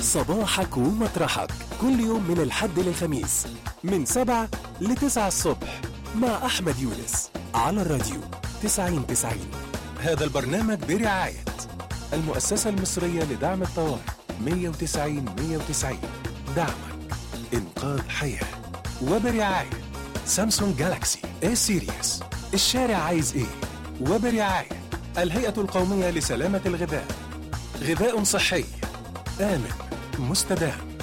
صباحك ومطرحك كل يوم من الحد للخميس من 7 ل9 الصبح مع أحمد يونس على الراديو 90-90. هذا البرنامج برعاية المؤسسة المصرية لدعم الطوارئ 190 دعمك إنقاذ حياة، وبرعاية سامسونج جالاكسي A سيريس الشارع عايز إيه، وبرعاية الهيئة القومية لسلامة الغذاء، غذاء صحي آمن مستدام.